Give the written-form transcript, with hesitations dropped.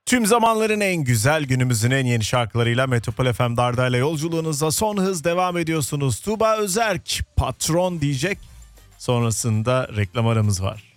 Tüm zamanların en güzel, günümüzün en yeni şarkılarıyla Metropol FM Darda'yla yolculuğunuza son hız devam ediyorsunuz. Tuğba Özerk patron diyecek. Sonrasında reklam aramız var.